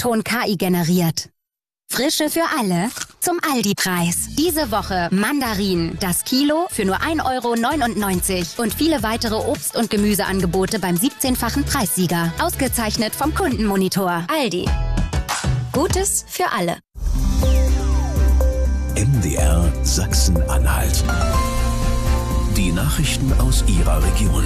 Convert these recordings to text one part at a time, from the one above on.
Klingelton KI generiert. Frische für alle zum Aldi-Preis. Diese Woche Mandarinen, das Kilo für nur 1,99 € und viele weitere Obst- und Gemüseangebote beim 17-fachen Preissieger. Ausgezeichnet vom Kundenmonitor. Aldi. Gutes für alle. MDR Sachsen-Anhalt. Die Nachrichten aus Ihrer Region.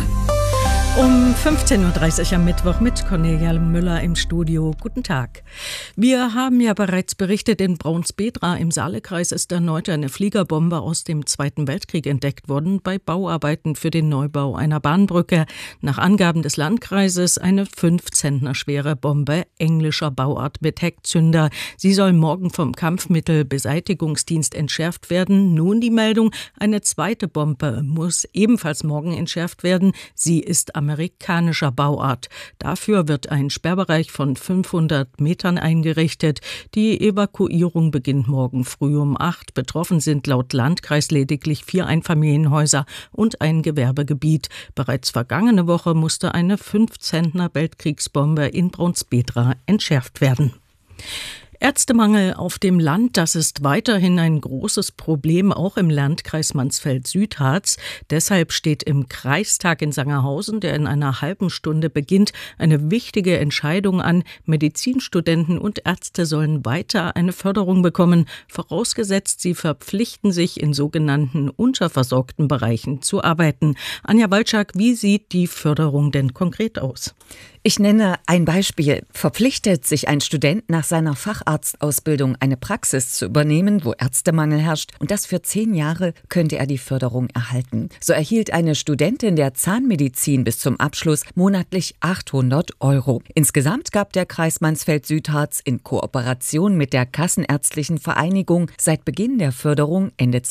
Um 15.30 Uhr am Mittwoch mit Cornelia Müller im Studio. Guten Tag. Wir haben ja bereits berichtet, in Braunsbedra im Saalekreis ist erneut eine Fliegerbombe aus dem Zweiten Weltkrieg entdeckt worden bei Bauarbeiten für den Neubau einer Bahnbrücke. Nach Angaben des Landkreises eine 5 Zentner schwere Bombe englischer Bauart mit Heckzünder. Sie soll morgen vom Kampfmittelbeseitigungsdienst entschärft werden. Nun die Meldung, eine zweite Bombe muss ebenfalls morgen entschärft werden. Sie ist amerikanischer Bauart. Dafür wird ein Sperrbereich von 500 Metern eingerichtet. Die Evakuierung beginnt morgen früh um 8. Betroffen sind laut Landkreis lediglich 4 Einfamilienhäuser und ein Gewerbegebiet. Bereits vergangene Woche musste eine 5 Zentner Weltkriegsbombe in Braunsbedra entschärft werden. Ärztemangel auf dem Land, das ist weiterhin ein großes Problem, auch im Landkreis Mansfeld-Südharz. Deshalb steht im Kreistag in Sangerhausen, der in einer halben Stunde beginnt, eine wichtige Entscheidung an. Medizinstudenten und Ärzte sollen weiter eine Förderung bekommen, vorausgesetzt, sie verpflichten sich, in sogenannten unterversorgten Bereichen zu arbeiten. Anja Walczak, wie sieht die Förderung denn konkret aus? Ich nenne ein Beispiel. Verpflichtet sich ein Student nach seiner Facharztausbildung eine Praxis zu übernehmen, wo Ärztemangel herrscht, und das für 10 Jahre, könnte er die Förderung erhalten. So erhielt eine Studentin der Zahnmedizin bis zum Abschluss monatlich 800 €. Insgesamt gab der Kreis Mansfeld-Südharz in Kooperation mit der Kassenärztlichen Vereinigung seit Beginn der Förderung Ende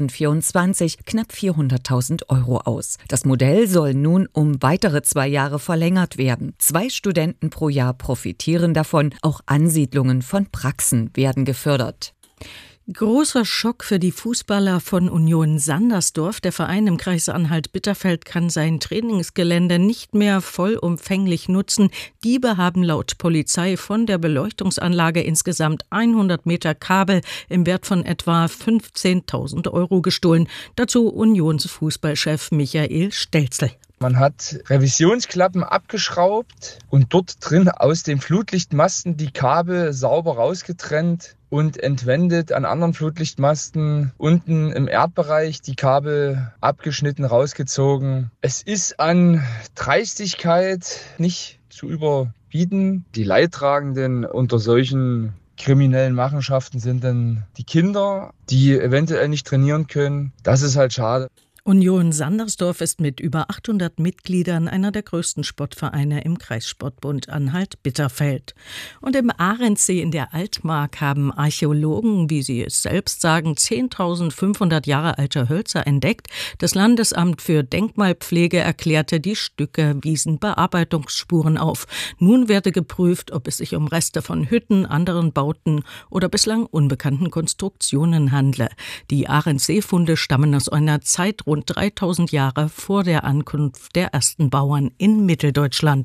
2024 knapp 400.000 € aus. Das Modell soll nun um weitere 2 Jahre verlängert werden. 2 Studenten pro Jahr profitieren davon. Auch Ansiedlungen von Praxen werden gefördert. Großer Schock für die Fußballer von Union Sandersdorf. Der Verein im Kreis Anhalt-Bitterfeld kann sein Trainingsgelände nicht mehr vollumfänglich nutzen. Diebe haben laut Polizei von der Beleuchtungsanlage insgesamt 100 Meter Kabel im Wert von etwa 15.000 € gestohlen. Dazu Unionsfußballchef Michael Stelzel. Man hat Revisionsklappen abgeschraubt und dort drin aus den Flutlichtmasten die Kabel sauber rausgetrennt und entwendet. An anderen Flutlichtmasten unten im Erdbereich die Kabel abgeschnitten, rausgezogen. Es ist an Dreistigkeit nicht zu überbieten. Die Leidtragenden unter solchen kriminellen Machenschaften sind dann die Kinder, die eventuell nicht trainieren können. Das ist halt schade. Union Sandersdorf ist mit über 800 Mitgliedern einer der größten Sportvereine im Kreissportbund Anhalt-Bitterfeld. Und im Ahrensee in der Altmark haben Archäologen, wie sie es selbst sagen, 10.500 Jahre alte Hölzer entdeckt. Das Landesamt für Denkmalpflege erklärte, die Stücke wiesen Bearbeitungsspuren auf. Nun werde geprüft, ob es sich um Reste von Hütten, anderen Bauten oder bislang unbekannten Konstruktionen handle. Die Ahrensee-Funde stammen aus einer Zeit rund 3000 Jahre vor der Ankunft der ersten Bauern in Mitteldeutschland.